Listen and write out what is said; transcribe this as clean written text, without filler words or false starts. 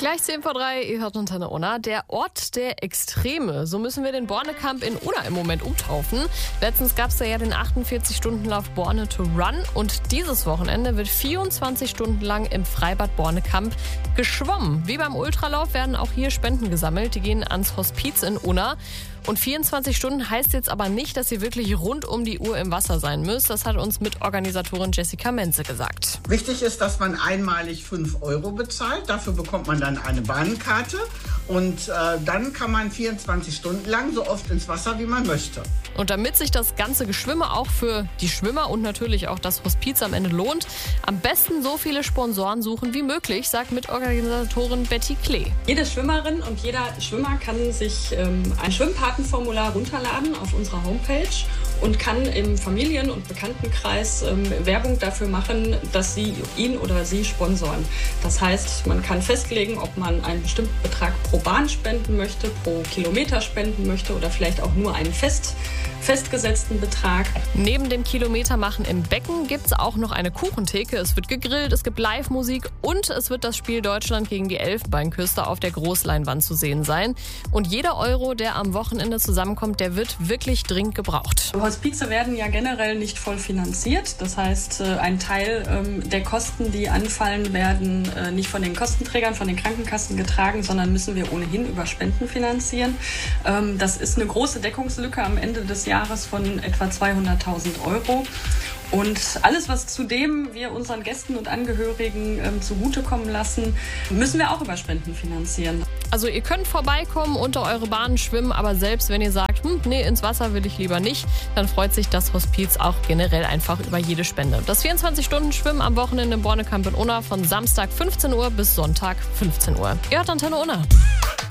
Gleich 10:03 ihr hört Antenne Unna. Der Ort der Extreme. So müssen wir den Borne-Camp in Unna im Moment umtaufen. Letztens gab es ja den 48-Stunden-Lauf Borne to Run. Und dieses Wochenende wird 24 Stunden lang im Freibad Borne-Camp geschwommen. Wie beim Ultralauf werden auch hier Spenden gesammelt. Die gehen ans Hospiz in Unna. Und 24 Stunden heißt jetzt aber nicht, dass ihr wirklich rund um die Uhr im Wasser sein müsst. Das hat uns Mitorganisatorin Jessica Menze gesagt. Wichtig ist, dass man einmalig 5 € bezahlt. Dafür bekommt man dann eine Bahnkarte. Und dann kann man 24 Stunden lang so oft ins Wasser, wie man möchte. Und damit sich das ganze Geschwimme auch für die Schwimmer und natürlich auch das Hospiz am Ende lohnt, am besten so viele Sponsoren suchen wie möglich, sagt Mitorganisatorin Betty Klee. Jede Schwimmerin und jeder Schwimmer kann sich ein Schwimmpatenformular runterladen auf unserer Homepage und kann im Familien- und Bekanntenkreis Werbung dafür machen, dass sie ihn oder sie sponsoren. Das heißt, man kann festlegen, ob man einen bestimmten Betrag pro Bahn spenden möchte, pro Kilometer spenden möchte oder vielleicht auch nur einen festgesetzten Betrag. Neben dem Kilometermachen im Becken gibt es auch noch eine Kuchentheke. Es wird gegrillt, es gibt Live-Musik und es wird das Spiel Deutschland gegen die Elfenbeinküste auf der Großleinwand zu sehen sein. Und jeder Euro, der am Wochenende zusammenkommt, der wird wirklich dringend gebraucht. Hospize werden ja generell nicht voll finanziert. Das heißt, ein Teil der Kosten, die anfallen, werden nicht von den Kostenträgern, von den Krankenkassen getragen, sondern müssen wir ohnehin über Spenden finanzieren. Das ist eine große Deckungslücke am Ende des Jahres von etwa 200.000 €. Und alles, was zudem wir unseren Gästen und Angehörigen zugutekommen lassen, müssen wir auch über Spenden finanzieren. Also ihr könnt vorbeikommen, unter eure Bahnen schwimmen, aber selbst wenn ihr sagt, nee, ins Wasser will ich lieber nicht, dann freut sich das Hospiz auch generell einfach über jede Spende. Das 24-Stunden-Schwimmen am Wochenende im Borne-Camp in Unna von Samstag 15 Uhr bis Sonntag 15 Uhr. Ihr hört Antenne Unna.